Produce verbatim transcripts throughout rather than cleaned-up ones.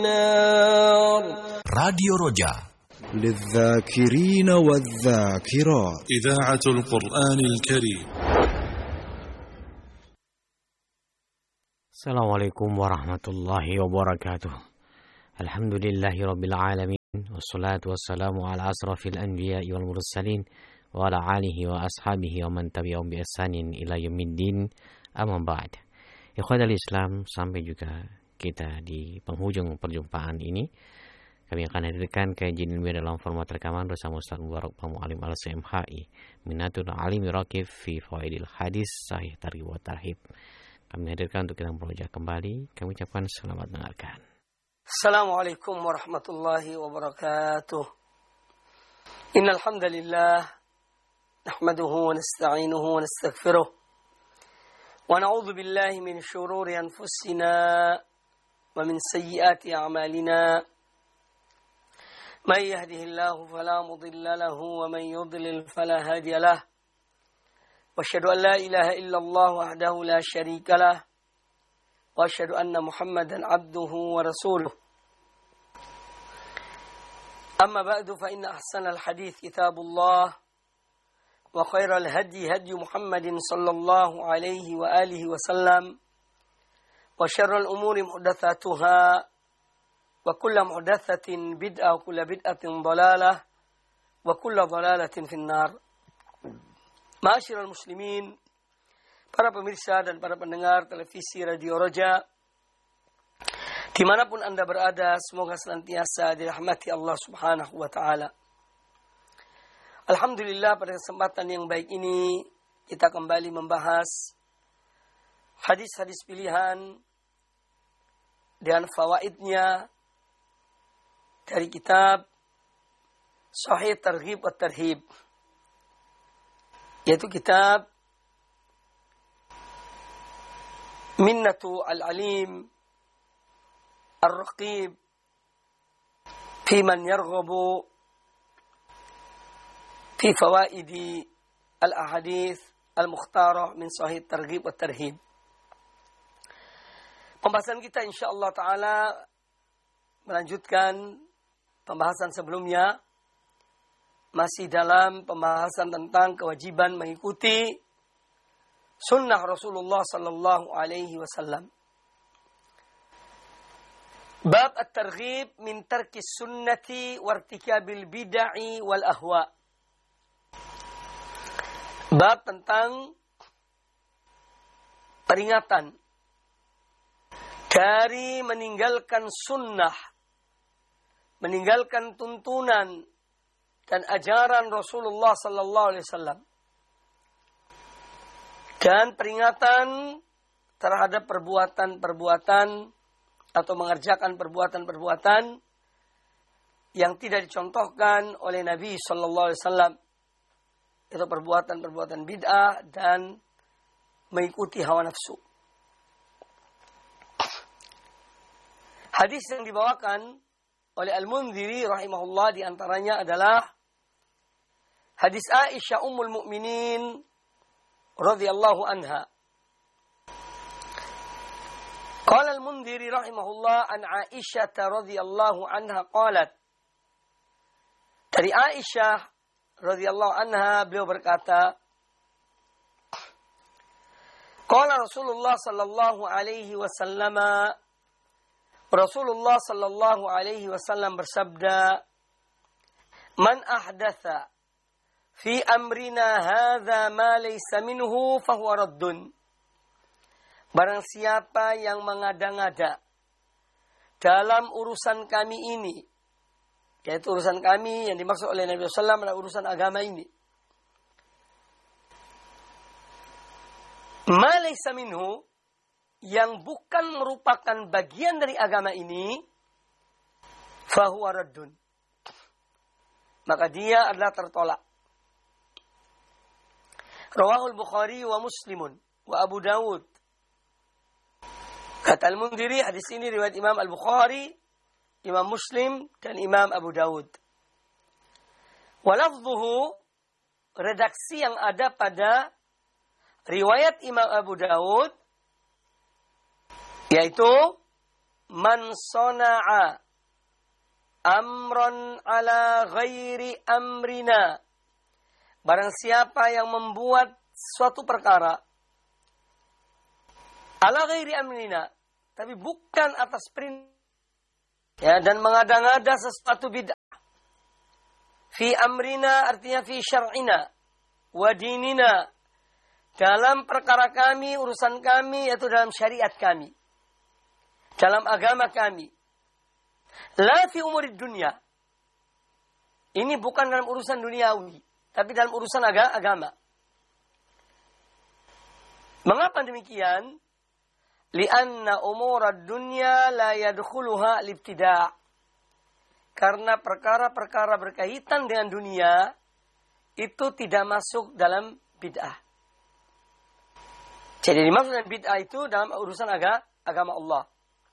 Radio Roja للذاكرين والذاكرات إذاعة القرآن الكريم. Assalamualaikum warahmatullahi wabarakatuh. Alhamdulillahi rabbil alamin. Wassalatu wassalamu ala asrafil anbiya'i wal mursalin wa ala alihi wa ashabihi wa man tabi'ahum bi ihsanin ila yaumiddin. Amma ba'd. Ikhwatal Islam, sampai juga kita di penghujung perjumpaan ini. Kami akan hadirkan kajian ilmiah dalam format rekaman bersama Ustaz Mubarak Pamu'alim Al-S M H I Minatul Alim Raqib fi Fawaidil Hadis Sahih Targhib wa Tarhib. Kami hadirkan untuk kita berusaha kembali. Kami ucapkan selamat mendengarkan. Assalamualaikum warahmatullahi wabarakatuh. Innal hamdalillah nahmaduhu wa nasta'inuhu wa nastaghfiruh wa na'udzu billahi min shururi anfusina wa min sayyiati a'malina. Man yahdihillahu fala mudilla lahu wa man yudlil fala hadiya lahu. Wa asyhadu an la ilaha illallah wahdahu la syarika lah. Wa asyhadu anna Muhammadan abduhu wa rasuluh. Amma ba'du fa inna ahsanal hadits kitabullah wa khairal hadi hadi Muhammadin sallallahu alaihi wa alihi wa sallam wa syarrul umuri muhdatsatuha wa kullu muhdatsatin bid'ah wa kullu bid'atin dhalalah wa kullu dhalalatin finnar. Ma'asyiral muslimin, para pemirsa dan para pendengar televisi Radio Roja, dimanapun Anda berada, semoga senantiasa dirahmati Allah Subhanahu wa Ta'ala. Alhamdulillah, pada kesempatan yang baik ini kita kembali membahas hadis-hadis pilihan dan fawaidnya dari kitab Sahih Targhib wa Tarhib, yaitu kitab Minnatu al-Alim Ar-Raqib fi man yarghabu fi fawaidi al-ahadits al-mukhtarah min Sahih Targhib wa Tarhib. Pembahasan kita insyaallah taala melanjutkan pembahasan sebelumnya, masih dalam pembahasan tentang kewajiban mengikuti sunnah Rasulullah sallallahu alaihi wasallam. Bab at-targhib min tarki sunnati wa irtikabil bid'ah wal ahwa. Bab tentang peringatan dari meninggalkan sunnah, meninggalkan tuntunan dan ajaran Rasulullah sallallahu alaihi wasallam, dan peringatan terhadap perbuatan-perbuatan atau mengerjakan perbuatan-perbuatan yang tidak dicontohkan oleh Nabi sallallahu alaihi wasallam, itu perbuatan-perbuatan bid'ah dan mengikuti hawa nafsu. Hadis yang dibawakan oleh Al-Mundhiri rahimahullah di antaranya adalah hadis Aisyah Ummul Mukminin radhiyallahu anha. Qala Al-Mundhiri rahimahullah an Aisyah radhiyallahu anha qalat. Dari Aisyah radhiyallahu anha beliau berkata, qala Rasulullah sallallahu alaihi wasallam, Rasulullah sallallahu alaihi wasallam bersabda, "Man ahdatha fi amrina hadza ma laysa minhu fahuwa raddun." Barang siapa yang mengada-ngada dalam urusan kami ini, yaitu urusan kami yang dimaksud oleh Nabi sallallahu alaihi wasallam adalah urusan agama ini, ma laysa minhu, yang bukan merupakan bagian dari agama ini, fahuwa raddun, maka dia adalah tertolak. Rawahul Bukhari wa Muslimun wa Abu Dawud. Kata Al-Mundhiri, hadis ini riwayat Imam Al-Bukhari, Imam Muslim, dan Imam Abu Dawud. Walafzuhu, redaksi yang ada pada riwayat Imam Abu Dawud, yaitu man sana'a amran ala ghairi amrina. Barang siapa yang membuat suatu perkara ala ghairi amrina, tapi bukan atas perintah, ya, dan mengada-ngada sesuatu bid'ah. Fi amrina artinya fi syar'ina wa dinina, dalam perkara kami, urusan kami, yaitu dalam syariat kami, dalam agama kami. La fi umurid dunia. Ini bukan dalam urusan duniawi, tapi dalam urusan aga- agama. Mengapa demikian? Lianna umurad dunya la yadkhuluha al-ibtida'. Karena perkara-perkara berkaitan dengan dunia itu tidak masuk dalam bid'ah. Jadi dimaksud dengan bid'ah itu dalam urusan aga- agama Allah.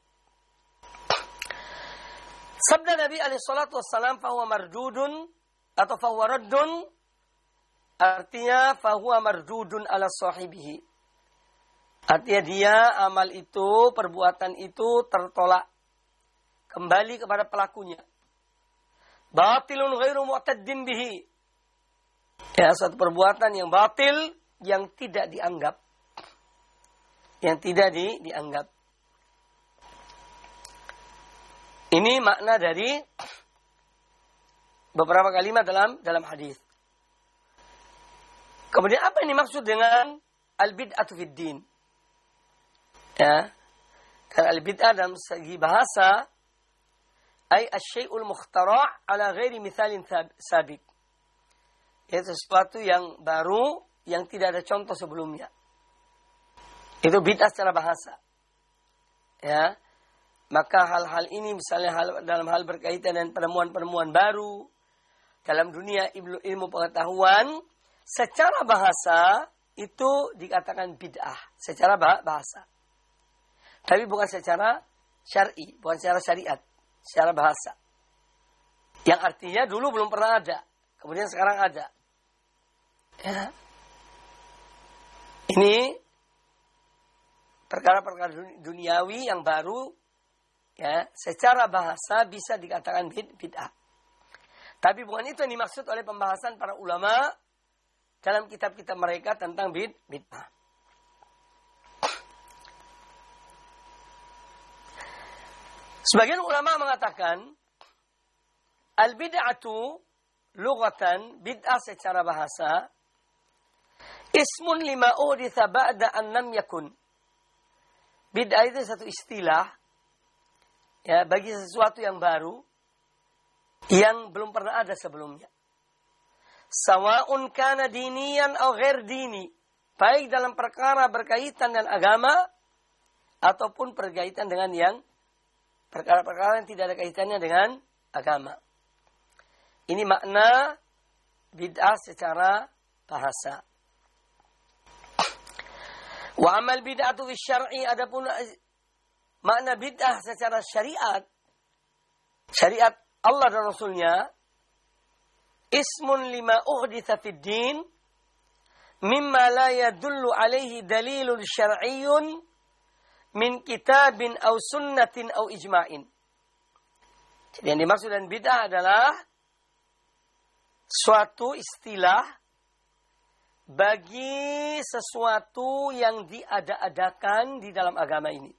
Sabda Nabi alaihi salatu wassalam, fahuwa mardudun atau fahuwa raddun, artinya fahuwa mardudun ala sahibihi. Artinya dia, amal itu, perbuatan itu tertolak kembali kepada pelakunya. Batilun ghairu mu'taddin bihi. Ya, suatu perbuatan yang batil, yang tidak dianggap. Yang tidak di, dianggap. Ini makna dari beberapa kalimat dalam dalam hadis. Kemudian apa yang dimaksud dengan al-bid'atu fid din? Ya. Karena al-bid'ah dalam segi bahasa ay asy-syai'ul mukhtara' ala ghairi mithalin sabiq. Itu sesuatu yang baru yang tidak ada contoh sebelumnya. Itu bid'ah secara bahasa. Ya. Maka hal-hal ini misalnya hal, dalam hal berkaitan dengan penemuan-penemuan baru dalam dunia ilmu, ilmu pengetahuan, secara bahasa itu dikatakan bid'ah secara bahasa. Tapi bukan secara syar'i, bukan secara syariat, secara bahasa. Yang artinya dulu belum pernah ada, kemudian sekarang ada. Ya. Ini perkara-perkara duniawi yang baru, ya, secara bahasa bisa dikatakan bid'ah. Tapi bukan itu yang dimaksud oleh pembahasan para ulama dalam kitab-kitab mereka tentang bid'ah. Sebagian ulama mengatakan al-bid'atu lughatan, bid'ah secara bahasa, ismun lima uhditsa ba'da an lam yakun. Bid'ah itu satu istilah, ya, bagi sesuatu yang baru yang belum pernah ada sebelumnya. Sawa'un kana diniyan aw ghair dini, baik dalam perkara berkaitan dengan agama ataupun berkaitan dengan yang perkara-perkara yang tidak ada kaitannya dengan agama. Ini makna bid'ah secara bahasa. Wa amal bid'atu fi syar'i, adapun makna bid'ah secara syariat, syariat Allah dan Rasulnya, ismun lima uhditsa fid din mimma la yadullu alaihi dalilun syar'iyyun min kitabin aw sunnatin aw ijma'in. Jadi yang dimaksud dengan bid'ah adalah suatu istilah bagi sesuatu yang diada-adakan di dalam agama ini.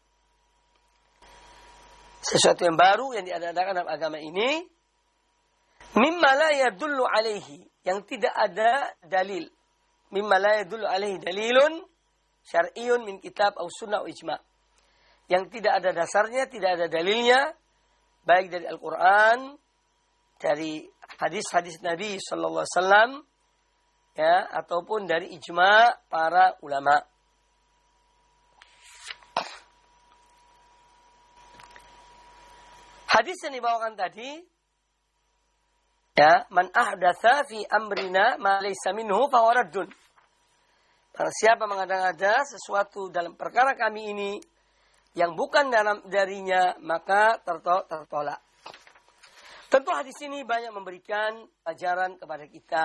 Sesuatu yang baru yang diada-adakan dalam agama ini, mimma la yadullu alaihi, yang tidak ada dalil. Mimma la yadullu alaihi dalilun syar'iyyun min kitab aw sunnah aw ijma'. Yang tidak ada dasarnya, tidak ada dalilnya, baik dari Al-Quran, dari hadis-hadis Nabi sallallahu alaihi wasallam, ya, ataupun dari ijma' para ulama. Hadis yang dibawakan tadi, ya, man ahdatsa fi amrina ma laysa minhu fa huwa raddun. Barang siapa mengada-ngada sesuatu dalam perkara kami ini yang bukan dalam darinya, maka tertolak. Tentu hadis ini banyak memberikan pelajaran kepada kita.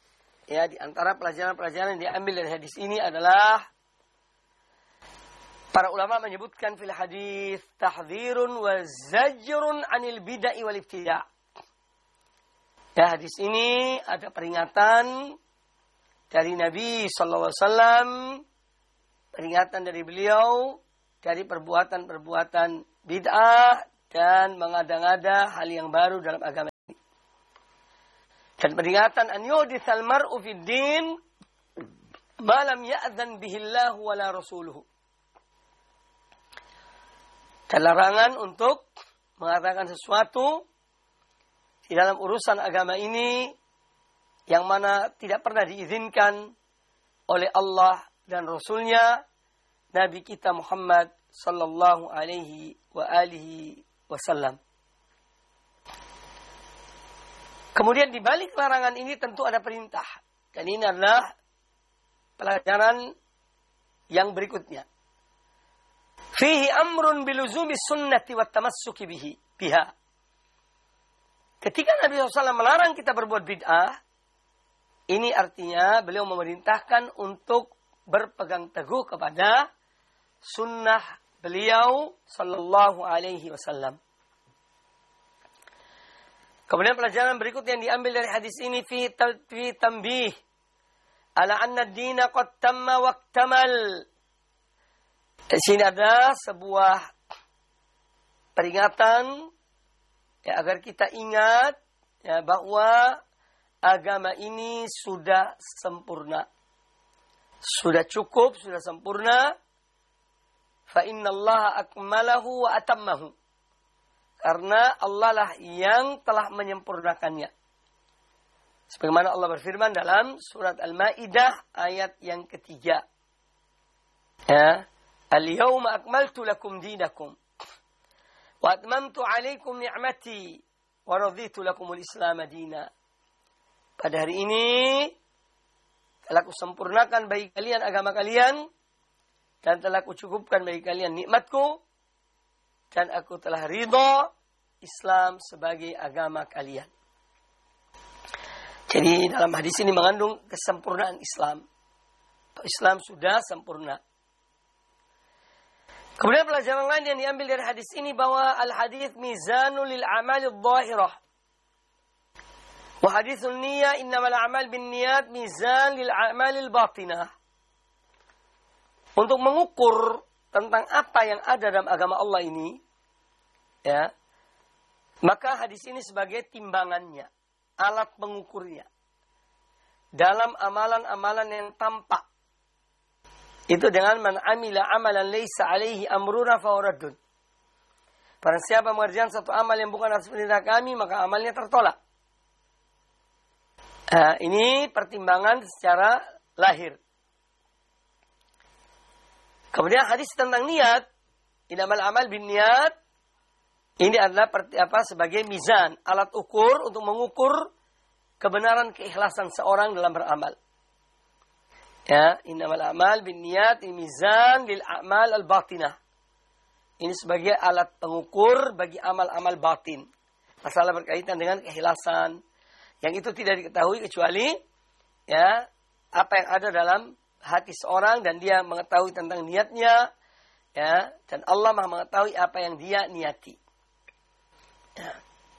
Ya, di antara pelajaran-pelajaran yang diambil dari hadis ini adalah Para ulama menyebutkan fil hadis tahdhirun wa zajrun 'anil bid'ah wal ibtida'. Ya, hadis ini ada peringatan dari Nabi sallallahu alaihi wasallam, peringatan dari beliau dari perbuatan-perbuatan bid'ah dan mengada-ngada hal yang baru dalam agama ini. Dan peringatan an yuhditsal mar'u fid din ma lam ya'dzan bihi Allah wala rasuluhu. Dan larangan untuk mengatakan sesuatu di dalam urusan agama ini yang mana tidak pernah diizinkan oleh Allah dan Rasulnya, Nabi kita Muhammad sallallahu alaihi wa alihi wasallam. Kemudian di balik larangan ini tentu ada perintah. Dan ini adalah pelajaran yang berikutnya. Fihi amrun biluzumi sunnati wa tamassuki bihi biha. Ketika Nabi shallallahu alaihi wasallam melarang kita berbuat bid'ah, ini artinya beliau memerintahkan untuk berpegang teguh kepada sunnah beliau sallallahu alaihi wasallam. Kemudian pelajaran berikutnya yang diambil dari hadis ini fi tanbih ala anna ad-dina qad tamma wa iktamal. Di sini ada sebuah peringatan ya, agar kita ingat ya, bahwa agama ini sudah sempurna. Sudah cukup, sudah sempurna. Fa innallaha akmalahu wa atammahu. Karena Allah lah yang telah menyempurnakannya. Sebagaimana Allah berfirman dalam surat Al-Maidah ayat yang ketiga. Ya. Al-yawma akmaltu lakum dinakum wa atmamtu alaikum ni'mati wa raditu lakumul islam dina. Pada hari ini telah kusempurnakan bagi kalian agama kalian dan telah kucukupkan bagi kalian nikmatku dan aku telah ridha Islam sebagai agama kalian. Jadi dalam hadis ini mengandung kesempurnaan Islam. Islam sudah sempurna. Kemudian pelajaran lain yang diambil dari hadis ini bahwa al-hadis mizanul lil amalid dhahirah. Wa haditsun niyyah innamal a'mal binniyat mizan lil a'malil batinah. Untuk mengukur tentang apa yang ada dalam agama Allah ini, ya, maka hadis ini sebagai timbangannya, alat pengukurnya dalam amalan-amalan yang tampak. Itu dengan man amila amalan laysa alaihi amruna fahuwa raddun. Barang siapa mengerjakan satu amal yang bukan atas perintah kami, maka amalnya tertolak. Nah, ini pertimbangan secara lahir. Kemudian hadis tentang niat, innamal amal bin niat, ini adalah apa sebagai mizan, alat ukur untuk mengukur kebenaran keikhlasan seorang dalam beramal. Ya, innamal a'mal binniyat mizan lil a'mal al-batinah. Ini sebagai alat pengukur bagi amal-amal batin. Masalah berkaitan dengan keikhlasan yang itu tidak diketahui kecuali ya apa yang ada dalam hati seorang dan dia mengetahui tentang niatnya ya, dan Allah Maha mengetahui apa yang dia niati. Ya.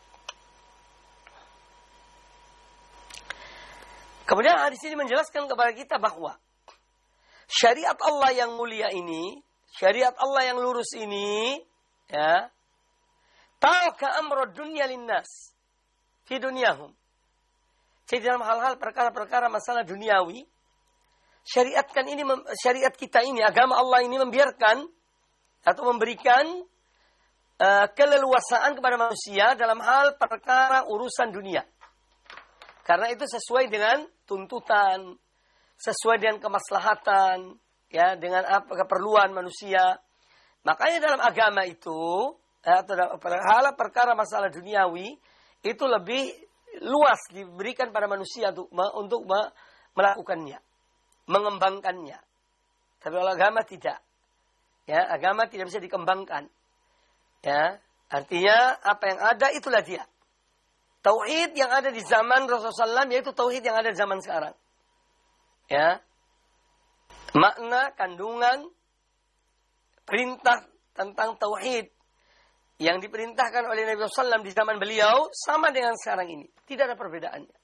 Kemudian hadis ini menjelaskan kepada kita bahwa syariat Allah yang mulia ini, syariat Allah yang lurus ini, ya, ta'aka amrud dunya linnas fi dunyahum. Jadi dalam hal-hal perkara-perkara masalah duniawi, syariatkan ini, syariat kita ini, agama Allah ini membiarkan atau memberikan uh, keleluasaan kepada manusia dalam hal perkara urusan dunia. Karena itu sesuai dengan tuntutan, sesuai dengan kemaslahatan, ya, dengan apa keperluan manusia. Makanya dalam agama itu, ya, atau dalam hal perkara masalah duniawi, itu lebih luas diberikan pada manusia untuk untuk melakukannya, mengembangkannya. Tapi kalau agama tidak, ya, agama tidak bisa dikembangkan. Ya, artinya apa yang ada itulah dia. Tauhid yang ada di zaman Rasulullah shallallahu alaihi wasallam yaitu tauhid yang ada di zaman sekarang. Ya, makna, kandungan, perintah tentang tauhid yang diperintahkan oleh Nabi shallallahu alaihi wasallam di zaman beliau sama dengan sekarang ini. Tidak ada perbedaannya.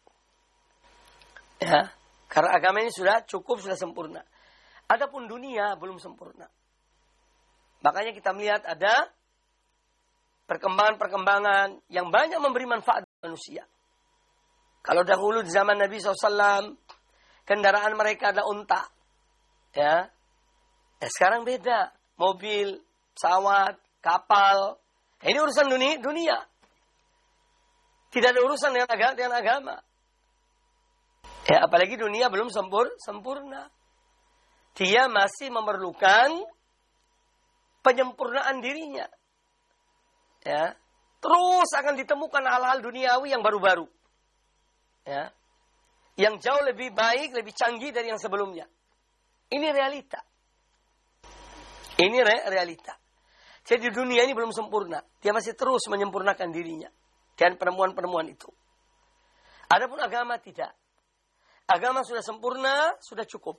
Ya, karena agama ini sudah cukup, sudah sempurna. Adapun dunia belum sempurna. Makanya kita melihat ada perkembangan-perkembangan yang banyak memberi manfaat manusia. Kalau dahulu di zaman Nabi shallallahu alaihi wasallam, kendaraan mereka ada unta. Ya. Ya, sekarang beda. Mobil, pesawat, kapal. Ini urusan dunia. dunia. Tidak ada urusan dengan agama. Dengan agama. Ya, apalagi dunia belum sempur, sempurna. Dia masih memerlukan penyempurnaan dirinya. Ya. Terus akan ditemukan hal-hal duniawi yang baru-baru. Ya. Yang jauh lebih baik, lebih canggih dari yang sebelumnya. Ini realita. Ini re- realita. Jadi dunia ini belum sempurna. Dia masih terus menyempurnakan dirinya. Dan penemuan-penemuan itu. Adapun agama tidak. Agama sudah sempurna, sudah cukup.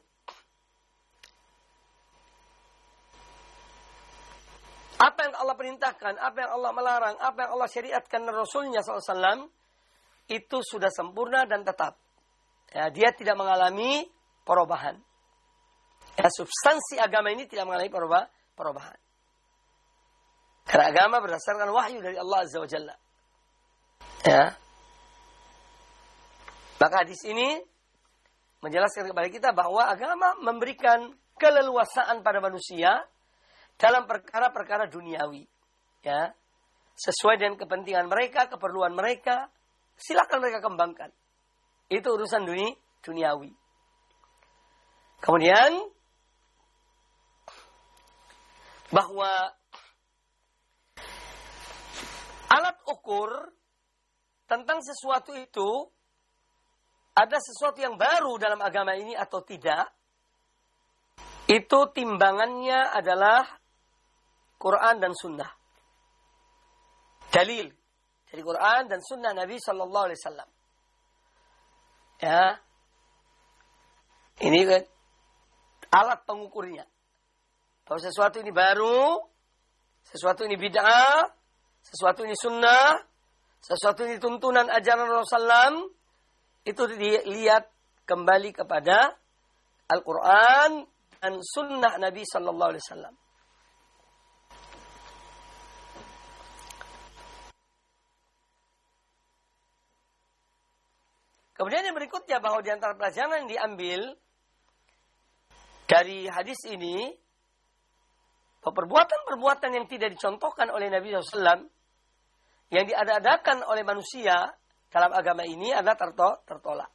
Apa yang Allah perintahkan, apa yang Allah melarang, apa yang Allah syariatkan dan Rasulnya shallallahu alaihi wasallam, itu sudah sempurna dan tetap. Ya, dia tidak mengalami perubahan. Ya, substansi agama ini tidak mengalami perubahan. Karena agama berdasarkan wahyu dari Allah Azza wa Jalla. Ya. Maka hadis ini menjelaskan kepada kita bahwa agama memberikan keleluasaan pada manusia dalam perkara-perkara duniawi. Ya. Sesuai dengan kepentingan mereka, keperluan mereka, silakan mereka kembangkan. Itu urusan dunia, duniawi. Kemudian bahwa alat ukur tentang sesuatu itu ada sesuatu yang baru dalam agama ini atau tidak, itu timbangannya adalah Quran dan Sunnah. Dalil dari Quran dan Sunnah Nabi Sallallahu Alaihi Wasallam. Ya, ini alat pengukurnya. Bahwa sesuatu ini baru, sesuatu ini bid'ah, sesuatu ini sunnah, sesuatu ini tuntunan ajaran Rasulullah, itu dilihat kembali kepada Al-Quran dan sunnah Nabi Sallallahu Alaihi Wasallam. Kemudian yang berikutnya bahwa di antara pelajaran yang diambil dari hadis ini, perbuatan-perbuatan yang tidak dicontohkan oleh Nabi shallallahu alaihi wasallam, yang diada-adakan oleh manusia dalam agama ini adalah terto- tertolak.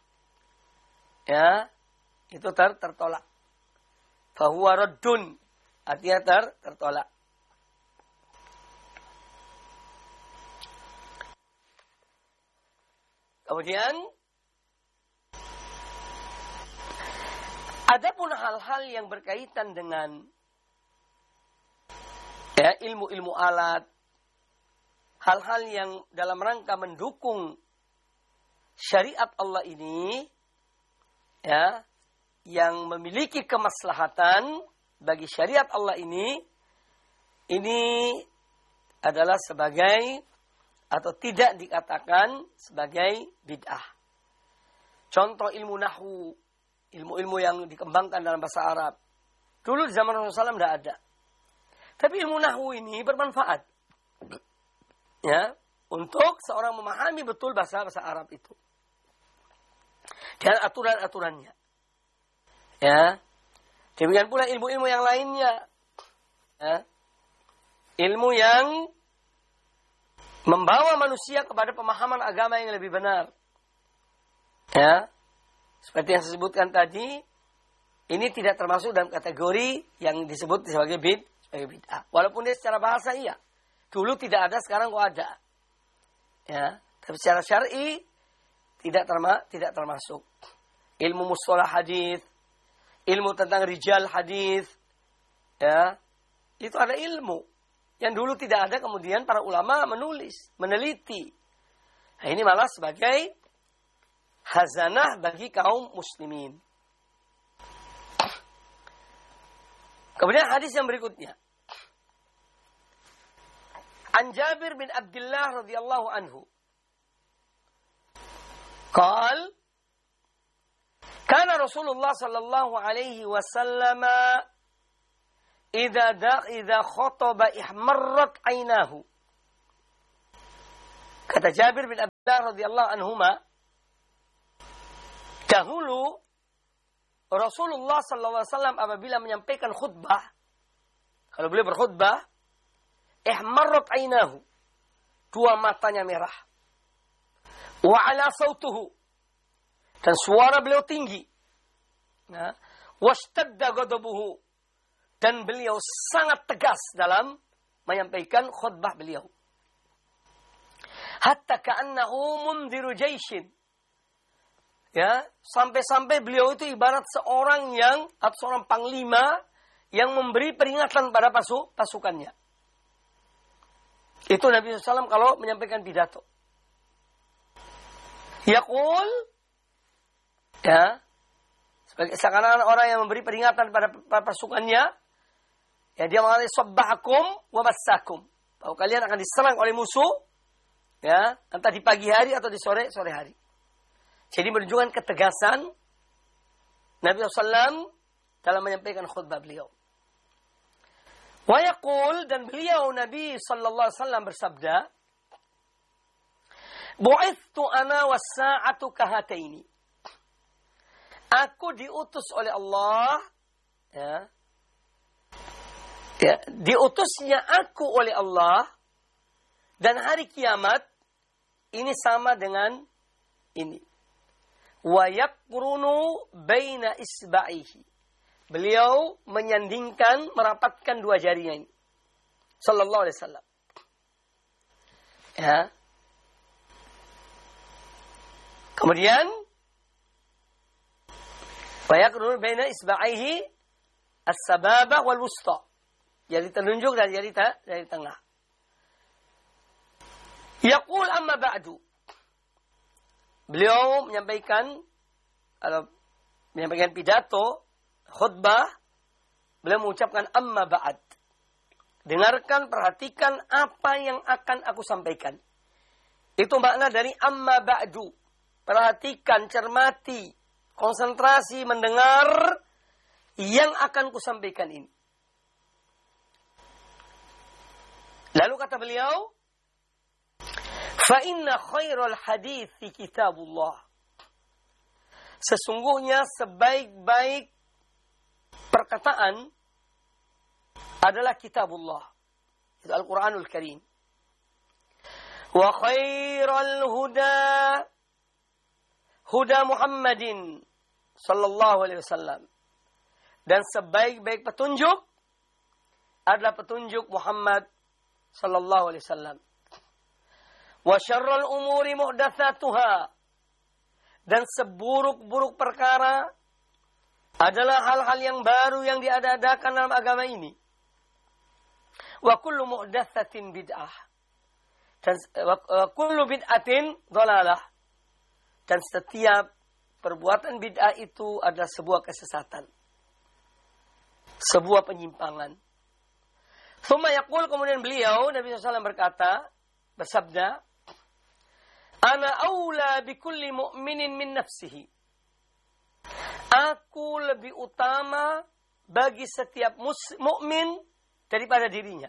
Ya, itu ter- tertolak. Fahuwa raddun, artinya ter- tertolak. Kemudian, adapun hal-hal yang berkaitan dengan ya, ilmu-ilmu alat, hal-hal yang dalam rangka mendukung syariat Allah ini, ya, yang memiliki kemaslahatan bagi syariat Allah ini, ini adalah sebagai atau tidak dikatakan sebagai bid'ah. Contoh ilmu nahwu, ilmu-ilmu yang dikembangkan dalam bahasa Arab. Dulu di zaman Rasulullah shallallahu alaihi wasallam tidak ada. Tapi ilmu nahwu ini bermanfaat. Ya, untuk seorang memahami betul bahasa-bahasa Arab itu. Dan aturan-aturannya. Ya. Demikian pula ilmu-ilmu yang lainnya. Ya. Ilmu yang membawa manusia kepada pemahaman agama yang lebih benar. Ya. Seperti yang saya sebutkan tadi, ini tidak termasuk dalam kategori yang disebut sebagai bid, sebagai bid'ah. Walaupun dia secara bahasa iya. Dulu tidak ada, sekarang kok ada. Ya, tapi secara syar'i tidak terma, tidak termasuk. Ilmu mustalah hadis, ilmu tentang rijal hadis, ya, itu ada ilmu yang dulu tidak ada, kemudian para ulama menulis, meneliti. Nah, ini malah sebagai khazanah bagi kaum muslimin. Kemudian hadis yang berikutnya. An Jabir bin Abdullah radhiyallahu anhu. Qal Kana Rasulullah sallallahu alaihi wasallam idza da idza khataba ihmarrat ainahu. Kata Jabir bin Abdullah radhiyallahu anhuma, dahulu Rasulullah sallallahu alaihi wasallam apabila menyampaikan khutbah, kalau beliau berkhutbah, ihmarrat ainahu, dua matanya merah. Wa ala sautuhu, dan suara beliau tinggi. Nah, washtadda ghadabuhu, dan beliau sangat tegas dalam menyampaikan khutbah beliau. Hatta ka'annahu mundiru jaishin. Ya, sampai-sampai beliau itu ibarat seorang yang atau seorang panglima yang memberi peringatan pada pasu, pasukannya. Itu Nabi shallallahu alaihi wasallam kalau menyampaikan pidato. Yaqul, ya, sebagai seakan-akan orang yang memberi peringatan pada, pada pasukannya, ya, dia mengatakan sabbahakum wa massakum, bahwa kalian akan diserang oleh musuh, ya, entah di pagi hari atau di sore sore hari. Jadi menunjukkan ketegasan Nabi shallallahu alaihi wasallam dalam menyampaikan khutbah beliau. Wa yaqul, dan beliau Nabi sallallahu alaihi wasallam bersabda, bu'ithtu ana was-sa'atu kahataini. Aku diutus oleh Allah, ya, ya, diutusnya aku oleh Allah, dan hari kiamat ini sama dengan ini. Wa yaqrunu baina isba'ihi. Beliau menyandingkan, merapatkan dua jarinya ini. Sallallahu alaihi wasallam. Ya. Kemudian wa yaqrunu baina isba'ihi as-sababah wal wusta. Jari telunjuk dan jari ta, jari tengah. Yaqul amma ba'du. Beliau menyampaikan atau menyampaikan pidato, khutbah, beliau mengucapkan amma ba'd. Dengarkan, perhatikan apa yang akan aku sampaikan. Itu makna dari amma ba'du. Perhatikan, cermati, konsentrasi mendengar yang akan kusampaikan ini. Lalu kata beliau, fa inna khairal hadithi kitabullah. Sesungguhnya sebaik-baik perkataan adalah kitabullah. Itu Al-Quranul Karim. Wa khairal huda huda Muhammadin sallallahu alaihi wasallam. Dan sebaik-baik petunjuk adalah petunjuk Muhammad sallallahu alaihi wasallam. Wa syarrul umuri muhdatsatuha. Dan seburuk-buruk perkara adalah hal-hal yang baru yang diada-adakan dalam agama ini. Wa kullu muhdatsatin bid'ah. Dan wa kullu bid'atin dhalalah. Dan setiap perbuatan bid'ah itu adalah sebuah kesesatan. Sebuah penyimpangan. Tsumma yaqul, kemudian beliau Nabi shallallahu alaihi wasallam berkata, bersabda, ana aula bikulli mu'minin min nafsihi. Aku lebih utama bagi setiap mukmin daripada dirinya.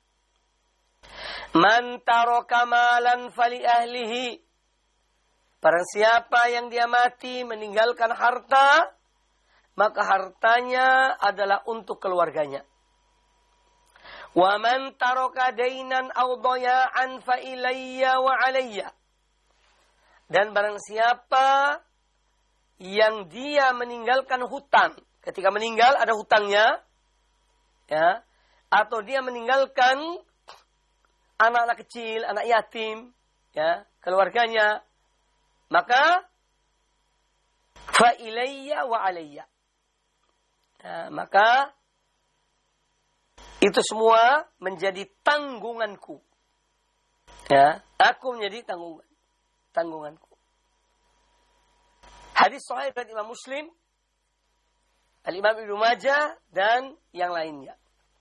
Man taraka malan fali ahlihi. Barang siapa yang dia mati meninggalkan harta, maka hartanya adalah untuk keluarganya. Wa man taraka dainan aw daya'an fa ilayya wa alayya. Dan barang siapa yang dia meninggalkan hutang, ketika meninggal ada hutangnya, ya, atau dia meninggalkan anak-anak kecil, anak yatim, ya, keluarganya, maka fa ilayya wa alayya. Ya, maka itu semua menjadi tanggunganku. Ya, aku menjadi tanggungan tanggunganku. Hadis sahih dari Imam Muslim Al-Imam Ibnu Majah dan yang lainnya.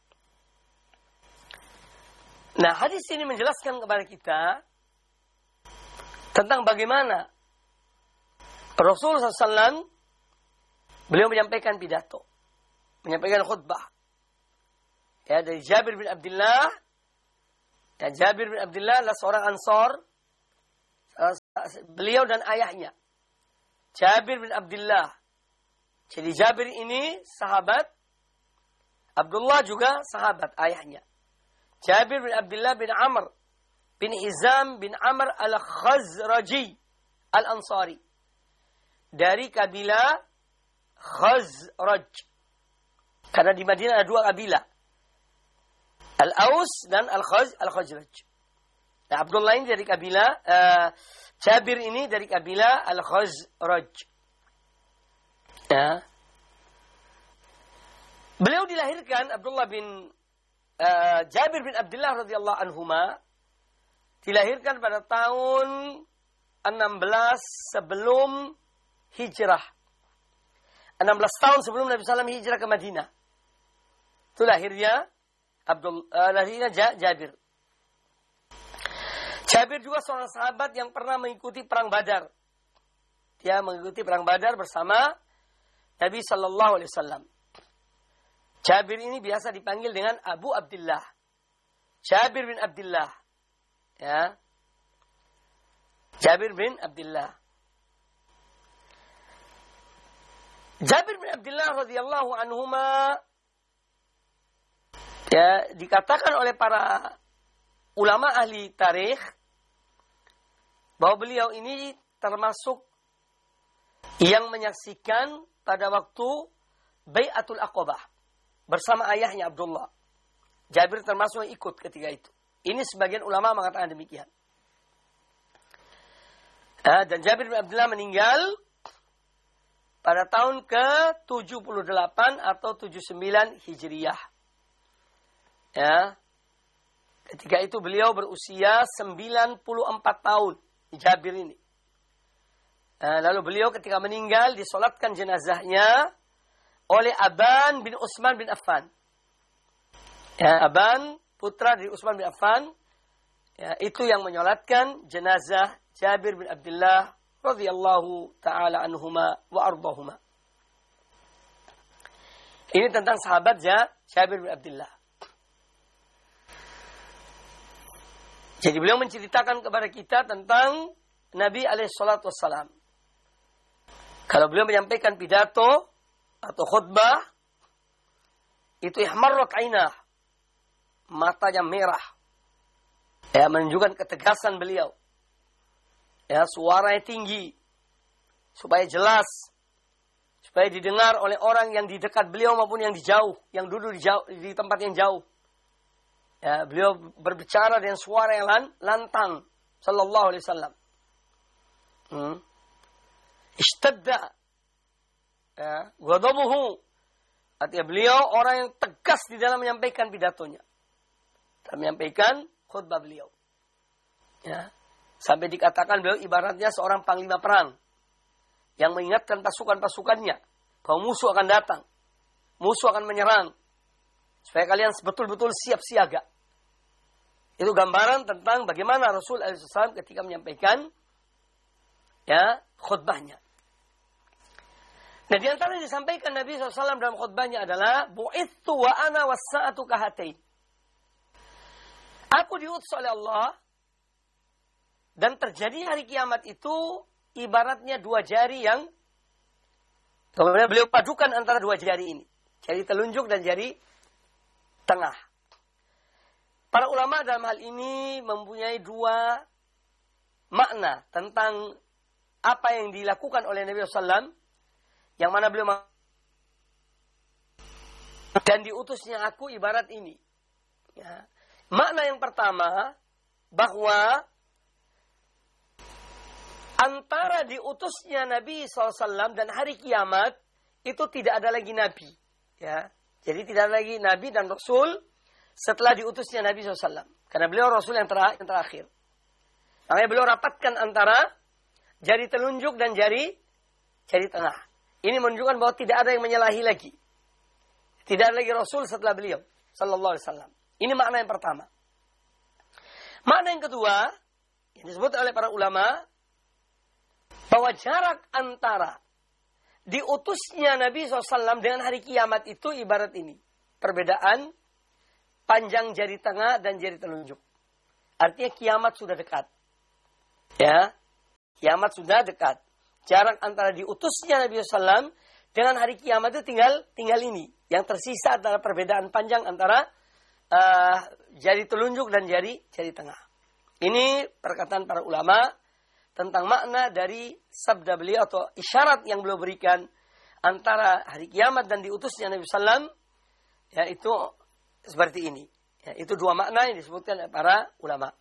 Nah, hadis ini menjelaskan kepada kita tentang bagaimana Rasulullah shallallahu alaihi wasallam beliau menyampaikan pidato, menyampaikan khutbah. Ya, dari Jabir bin Abdullah. Ya, Jabir bin Abdullah adalah seorang Ansor. Beliau dan ayahnya. Jabir bin Abdullah. Jadi Jabir ini sahabat. Abdullah juga sahabat ayahnya. Jabir bin Abdullah bin Amr bin Hizam bin Amr al-Khazraji al-Ansari. Dari kabilah Khazraj. Karena di Madinah ada dua kabilah. Al-Aus dan Al-Khaz, Al-Khazraj. Nah, Abdullah ini dari kabilah, uh, Jabir ini dari kabilah Al-Khazraj. Ya. Beliau dilahirkan, Abdullah bin, uh, Jabir bin Abdullah radhiyallahu anhuma, dilahirkan pada tahun enam belas sebelum hijrah. enam belas tahun sebelum Nabi sallallahu alaihi wasallam hijrah ke Madinah. Itu lahirnya Abdul, uh, lahirnya Jabir. Jabir juga seorang sahabat yang pernah mengikuti perang Badar. Dia mengikuti perang Badar bersama Nabi sallallahu alaihi wasallam. Jabir ini biasa dipanggil dengan Abu Abdullah. Jabir bin Abdullah. Ya. Jabir bin Abdullah. Jabir bin Abdullah radhiyallahu anhuma, ya, dikatakan oleh para ulama ahli tarikh bahwa beliau ini termasuk yang menyaksikan pada waktu Bai'atul Aqabah bersama ayahnya Abdullah. Jabir termasuk yang ikut ketika itu. Ini sebagian ulama mengatakan demikian. Nah, dan Jabir bin Abdullah meninggal pada tahun ke tujuh puluh delapan atau tujuh puluh sembilan Hijriyah. Ya. Ketika itu beliau berusia sembilan puluh empat tahun. Jabir ini. Nah, lalu beliau ketika meninggal disolatkan jenazahnya oleh Aban bin Utsman bin Affan. Ya, Aban, putra dari Utsman bin Affan. Ya, itu yang menyolatkan jenazah Jabir bin Abdullah radhiyallahu ta'ala anhuma wa ardahuma. Ini tentang sahabat Jabir bin Abdullah. Jadi beliau menceritakan kepada kita tentang Nabi alaihi salatu wassalam. Kalau beliau menyampaikan pidato atau khutbah, itu ihmarrat ainah, matanya merah. Ya, menunjukkan ketegasan beliau. Ya, suaranya tinggi supaya jelas, supaya didengar oleh orang yang di dekat beliau maupun yang di jauh, yang duduk di jauh, di tempat yang jauh. Ya, beliau berbicara dengan suara yang lan, lantang, sallallahu alaihi wasallam. Hmm. Ishtadda, ya, ghadabuhu. Artinya beliau orang yang tegas di dalam menyampaikan pidatonya, dalam menyampaikan khutbah beliau. Ya. Sampai dikatakan beliau ibaratnya seorang panglima perang yang mengingatkan pasukan-pasukannya bahwa musuh akan datang, musuh akan menyerang, supaya kalian betul-betul siap siaga. Itu gambaran tentang bagaimana Rasul shallallahu alaihi wasallam ketika menyampaikan ya khutbahnya. Nah, di antara yang disampaikan Nabi shallallahu alaihi wasallam dalam khutbahnya adalah bu'ithu wa ana was-sa'atu kahatain. Aku diutus oleh Allah dan terjadi hari kiamat itu ibaratnya dua jari yang kemudian beliau padukan antara dua jari ini. Jari telunjuk dan jari tengah. Para ulama dalam hal ini mempunyai dua makna tentang apa yang dilakukan oleh Nabi shallallahu alaihi wasallam, yang mana beliau dan diutusnya aku ibarat ini. Ya. Makna yang pertama, bahwa antara diutusnya Nabi shallallahu alaihi wasallam dan hari kiamat itu tidak ada lagi Nabi. Ya. Jadi tidak ada lagi Nabi dan Rasul setelah diutusnya Nabi shallallahu alaihi wasallam. Karena beliau Rasul yang, ter- yang terakhir. Makanya beliau rapatkan antara jari telunjuk dan jari jari tengah. Ini menunjukkan bahwa tidak ada yang menyalahi lagi. Tidak ada lagi Rasul setelah beliau sallallahu alaihi wasallam. Ini makna yang pertama. Makna yang kedua yang disebut oleh para ulama bahwa jarak antara diutusnya Nabi shallallahu alaihi wasallam dengan hari kiamat itu ibarat ini. Perbedaan panjang jari tengah dan jari telunjuk. Artinya kiamat sudah dekat. Ya, kiamat sudah dekat. Jarak antara diutusnya Nabi shallallahu alaihi wasallam dengan hari kiamat itu tinggal tinggal ini. Yang tersisa adalah perbedaan panjang antara uh, jari telunjuk dan jari jari tengah. Ini perkataan para ulama tentang makna dari sabda beliau atau isyarat yang beliau berikan antara hari kiamat dan diutusnya Nabi shallallahu alaihi wasallam, yaitu seperti ini. Ya, itu dua makna yang disebutkan oleh para ulama.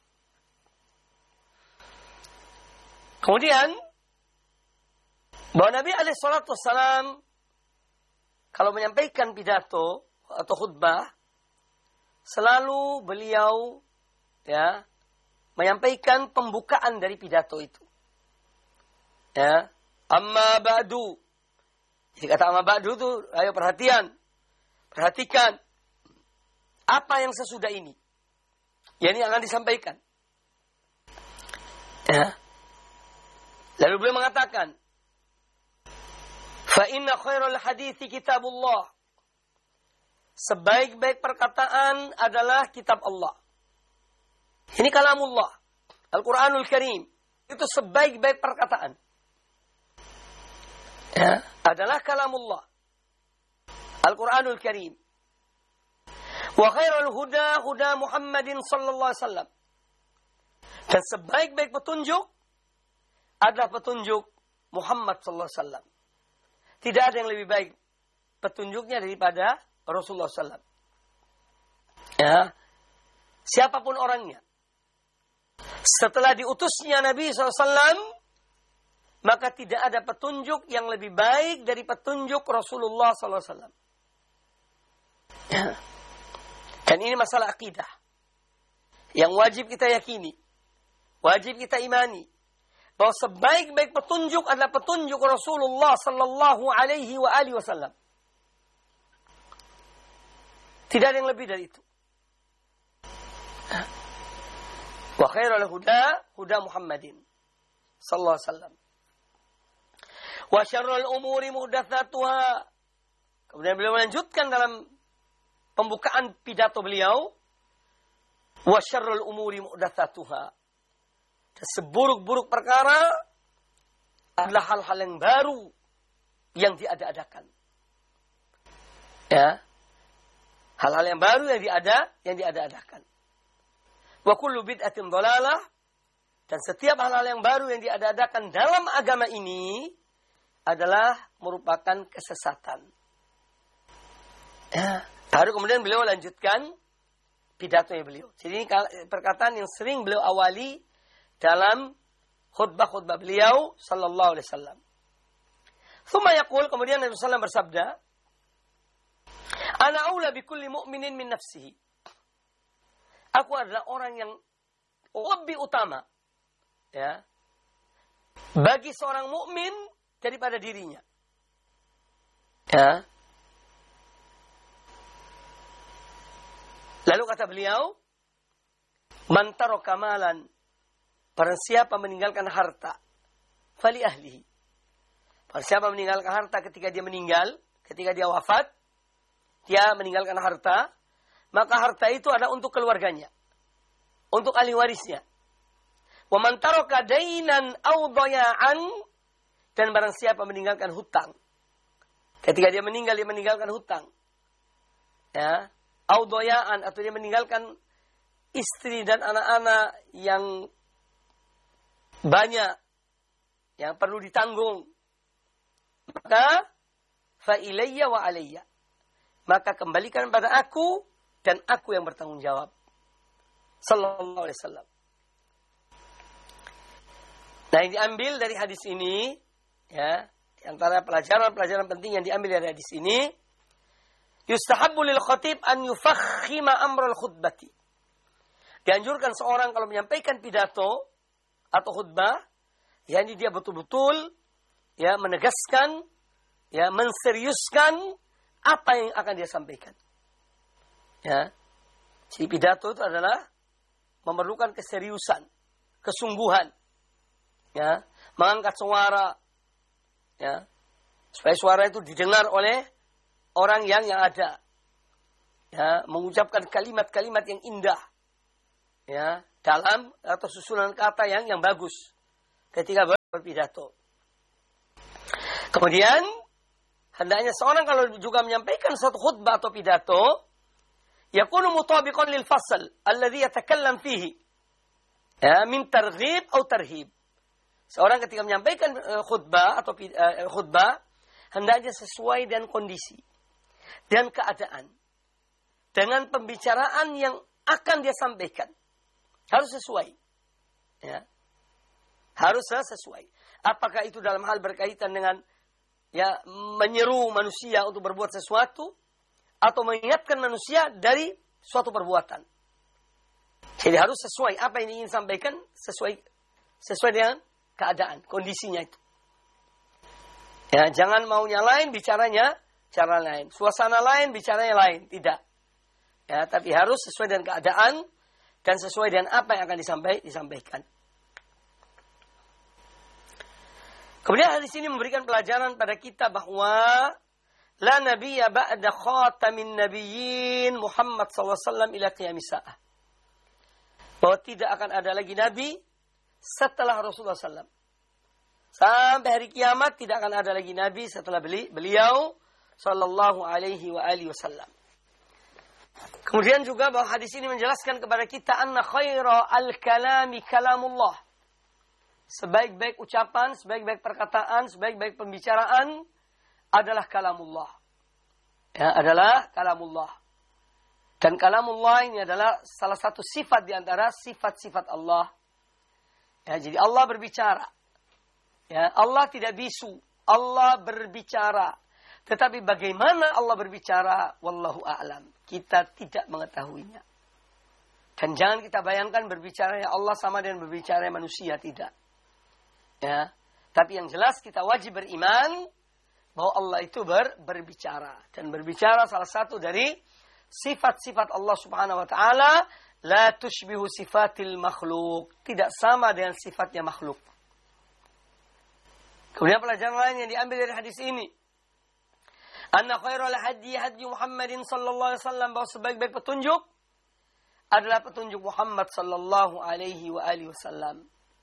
Kemudian bahwa Nabi alaihi salatu wassalam kalau menyampaikan pidato atau khutbah selalu beliau ya menyampaikan pembukaan dari pidato itu. Ya, amma ba'du. Jadi kata amma ba'du itu, ayo perhatian. Perhatikan apa yang sesudah ini. Ya, ini akan disampaikan. Ya. Lalu beliau mengatakan, fa inna khairal hadithi kitabullah. Sebaik-baik perkataan adalah kitab Allah. Ini kalamullah. Al-Quranul Karim. Itu sebaik-baik perkataan. Ya, adalah kalamullah. Al-Quranul Karim. Wa khairul huda huda Muhammadin sallallahu alaihi wasallam. Dan sebaik-baik petunjuk adalah petunjuk Muhammad sallallahu alaihi wasallam. Tidak ada yang lebih baik petunjuknya daripada Rasulullah sallallahu alaihi wasallam. Ya. Siapapun orangnya. Setelah diutusnya Nabi shallallahu alaihi wasallam, maka tidak ada petunjuk yang lebih baik dari petunjuk Rasulullah sallallahu alaihi wasallam. Ya. Dan ini masalah akidah yang wajib kita yakini, wajib kita imani, bahwa sebaik-baik petunjuk adalah petunjuk Rasulullah sallallahu alaihi wa alihi wasallam. Tidak ada yang lebih dari itu. Wa khairul huda huda Muhammadin sallallahu alaihi wasallam. Wa syarrul umuri muhdatsatuha. Kemudian beliau melanjutkan dalam pembukaan pidato beliau, wa syarrul umuri muhdatsatuha. Seburuk-buruk perkara adalah hal-hal yang baru yang diada-adakan. Ya. Hal-hal yang baru yang diada yang diada-adakan. Wa kullu bid'atin dhalalah, dan setiap hal-hal yang baru yang diada-adakan dalam agama ini adalah merupakan kesesatan. Ya. Baru kemudian beliau lanjutkan pidatonya beliau. Jadi ini perkataan yang sering beliau awali dalam khutbah-khutbah beliau sallallahu alaihi wasallam. Tsumma yaqul, kemudian Nabi sallallahu alaihi wasallam bersabda, "Ana aula bi kulli mu'minin min nafsihi." Aku adalah orang yang lebih utama ya bagi seorang mukmin daripada dirinya. Ya. Lalu kata beliau, "Man taraka malan," barang siapa meninggalkan harta, fali ahlihi. Barang siapa meninggalkan harta ketika dia meninggal, ketika dia wafat, dia meninggalkan harta, maka harta itu adalah untuk keluarganya, untuk ahli warisnya. Wa man taraka dainan aw daya'an, dan barang siapa meninggalkan hutang, ketika dia meninggal dia meninggalkan hutang. Ya, aw daya'an, atau dia meninggalkan istri dan anak-anak yang banyak yang perlu ditanggung, maka fa ilayya wa alayya, maka kembalikan pada aku dan aku yang bertanggung jawab. Sallallahu alaihi wasallam. Nah, yang diambil dari hadis ini, ya, di antara pelajaran-pelajaran penting yang diambil dari hadis ini, yustahabbu lil khatib an yufakhima amral khutbati. Dianjurkan seorang kalau menyampaikan pidato atau khutbah, yakni dia betul-betul ya menegaskan ya, menseriuskan apa yang akan dia sampaikan. Ya. Si pidato itu adalah memerlukan keseriusan, kesungguhan. Ya, mengangkat suara, ya, supaya suara itu didengar oleh orang yang yang ada. Ya, mengucapkan kalimat-kalimat yang indah. Ya, dalam atau susunan kata yang yang bagus ketika berpidato. Kemudian hendaknya seorang kalau juga menyampaikan suatu khutbah atau pidato, yakunu mutabiqan lil fasl alladhi yatakallam fihi. Ya, min targhib atau tarhib. Seorang ketika menyampaikan uh, khutbah atau uh, khutbah hendaknya sesuai dengan kondisi dan keadaan. Dengan pembicaraan yang akan dia sampaikan. Harus sesuai. Ya. Harus sesuai. Apakah itu dalam hal berkaitan dengan ya menyeru manusia untuk berbuat sesuatu atau mengingatkan manusia dari suatu perbuatan. Jadi harus sesuai apa yang ingin sampaikan, sesuai sesuai dengan keadaan, kondisinya itu. Ya, jangan maunya lain, bicaranya cara lain. Suasana lain, bicaranya lain. Tidak. Ya, tapi harus sesuai dengan keadaan dan sesuai dengan apa yang akan disampaikan. disampaikan. Kemudian hadis ini memberikan pelajaran pada kita bahwa la nabiyya ba'da khatamin nabiyyin Muhammad sallallahu alaihi wasallam ila qiyamis saah. Bahwa tidak akan ada lagi nabi setelah Rasulullah sallallahu alaihi wasallam. Sampai hari kiamat tidak akan ada lagi nabi setelah beli, beliau sallallahu alaihi wa alihi wasallam. Kemudian juga bahwa hadis ini menjelaskan kepada kita anna khaira al-kalami kalamullah. Sebaik-baik ucapan, sebaik-baik perkataan, sebaik-baik pembicaraan adalah kalamullah. Ya, adalah kalamullah. Dan kalamullah ini adalah salah satu sifat di antara sifat-sifat Allah. Ya, jadi Allah berbicara. Ya, Allah tidak bisu. Allah berbicara. Tetapi bagaimana Allah berbicara? Wallahu a'lam. Kita tidak mengetahuinya. Dan jangan kita bayangkan berbicara ya Allah sama dengan berbicara manusia. Tidak. Ya. Tapi yang jelas kita wajib beriman bahwa Allah itu ber, berbicara. Dan berbicara salah satu dari sifat-sifat Allah subhanahu wa ta'ala. La tushbihu sifatil makhluk. Tidak sama dengan sifatnya makhluk. Kemudian pelajaran lain yang diambil dari hadis ini. Anna khairal hadi hadi Muhammadin sallallahu alaihi wasallam, bahwa sebaik-baik petunjuk adalah petunjuk Muhammad sallallahu alaihi wa alihi wasallam.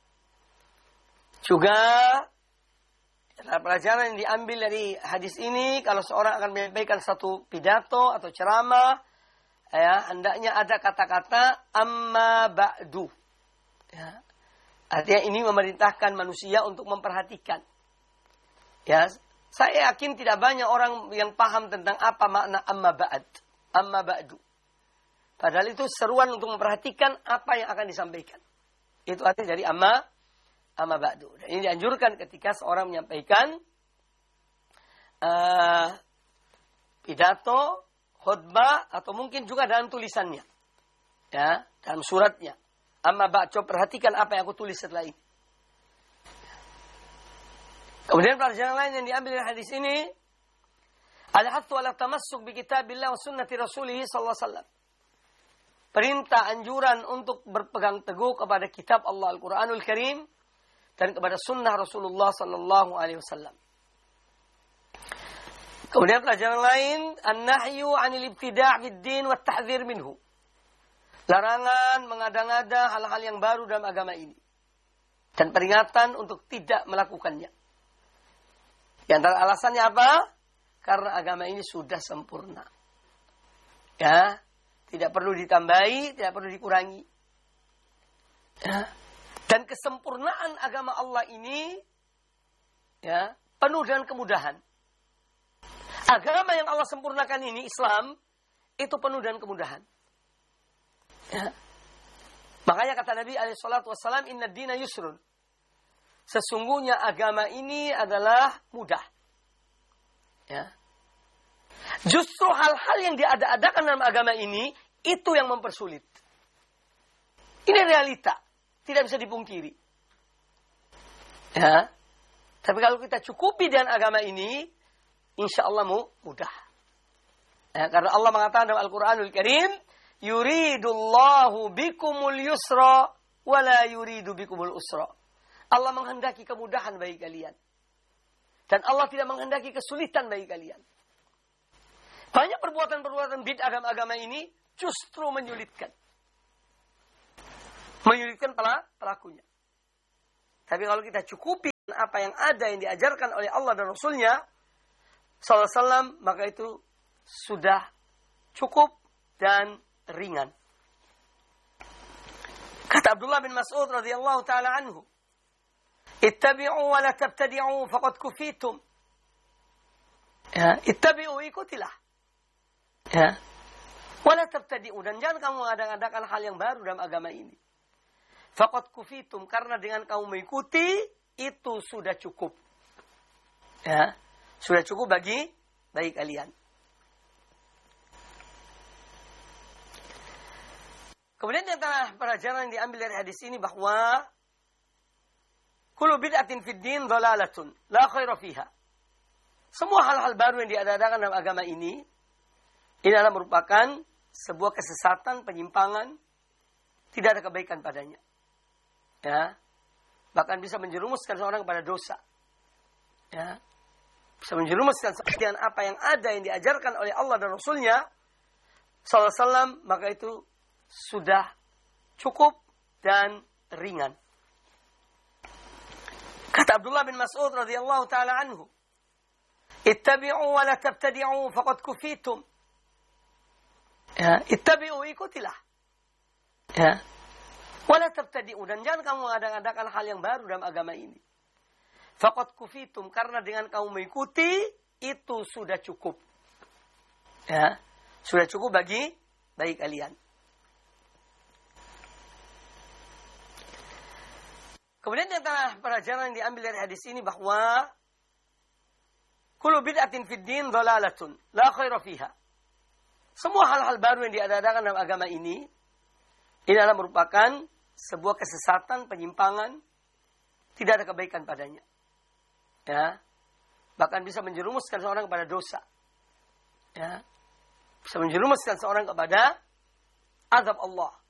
Juga adalah pelajaran yang diambil dari hadis ini, kalau seorang akan menyampaikan satu pidato atau ceramah, ya, hendaknya ada kata-kata amma ba'du. Ya. Artinya ini memerintahkan manusia untuk memperhatikan. Ya, saya yakin tidak banyak orang yang paham tentang apa makna amma ba'd, amma ba'du. Padahal itu seruan untuk memperhatikan apa yang akan disampaikan. Itu artinya dari amma, amma ba'du. Dan ini dianjurkan ketika seorang menyampaikan uh, pidato, khutbah, atau mungkin juga dalam tulisannya. Ya, dalam suratnya. Amma ba'd, coba perhatikan apa yang aku tulis setelah ini. Kemudian pelajaran lain yang diambil dari hadis ini, al-hathu ala tamassuk bi kitabillah wa sunnati rasulih sallallahu alaihi wasallam. Perintah anjuran untuk berpegang teguh kepada kitab Allah Al-Qur'anul Karim dan kepada sunnah Rasulullah sallallahu alaihi wasallam. Kemudian pelajaran lain, an-nahyu 'anil ibtida' fid din wa at-tahdhir minhu. Larangan mengada-ngada hal-hal yang baru dalam agama ini dan peringatan untuk tidak melakukannya. Di antara alasannya apa? Karena agama ini sudah sempurna. Ya, tidak perlu ditambahi, tidak perlu dikurangi. Ya. Dan kesempurnaan agama Allah ini, ya, penuh dengan kemudahan. Agama yang Allah sempurnakan ini, Islam, itu penuh dengan kemudahan. Ya. Makanya kata Nabi alaihi salatu wassalam, inna dina yusrun. Sesungguhnya agama ini adalah mudah. Ya. Justru hal-hal yang diada-adakan dalam agama ini, itu yang mempersulit. Ini realita. Tidak bisa dipungkiri. Ya. Tapi kalau kita cukupi dengan agama ini, insya Allah mudah. Ya, karena Allah mengatakan dalam Al-Quranul Karim, yuridullahu bikumul yusra, wala yuridu bikumul usra. Allah menghendaki kemudahan bagi kalian. Dan Allah tidak menghendaki kesulitan bagi kalian. Banyak perbuatan-perbuatan bid'ah dalam agama ini justru menyulitkan. Menyulitkan pelakunya. Tapi kalau kita cukupi apa yang ada yang diajarkan oleh Allah dan Rasulnya sallallahu alaihi wasallam, maka itu sudah cukup dan ringan. Kata Abdullah bin Mas'ud radhiyallahu taala anhu, ittabi'u wa la tabtadi'u faqad kufitum. Ya, ittabi'u, ikutilah. Ya. Wa la tabtadi'u, dan jangan kamu mengadakan hal yang baru dalam agama ini. Faqad kufitum, karena dengan kamu mengikuti itu sudah cukup. Ya, sudah cukup bagi bagi kalian. Kemudian di antara pelajaran yang diambil dari hadis ini bahwa kullu bid'atin fid din dhalalatun la khaira fiha. Semua hal-hal baru yang diadakan dalam agama ini ini adalah merupakan sebuah kesesatan, penyimpangan, tidak ada kebaikan padanya. Ya. Bahkan bisa menjerumuskan seorang kepada dosa. Ya. Bisa menjerumuskan dengan apa yang ada yang diajarkan oleh Allah dan Rasulnya sallallahu alaihi wasallam, maka itu sudah cukup dan ringan. Kata Abdullah bin Mas'ud radhiyallahu taala anhu, ittabi'u wa la tabtadi'u faqad kufitum. Ya, ittabi'u, ikutilah. Ya. Wa la tabtadi'u, dan jangan kamu mengadakan hal yang baru dalam agama ini. Faqad kufitum, karena dengan kamu mengikuti itu sudah cukup. Ya, sudah cukup bagi bagi kalian. Kemudian di antara pelajaran yang diambil dari hadis ini bahwa kullu bid'atin fid din dhalalatun la khaira fiha. Semua hal-hal baru yang diadakan dalam agama ini ini adalah merupakan sebuah kesesatan, penyimpangan, tidak ada kebaikan padanya. Ya. Bahkan bisa menjerumuskan seorang kepada dosa. Ya. Bisa menjerumuskan seorang kepada azab Allah.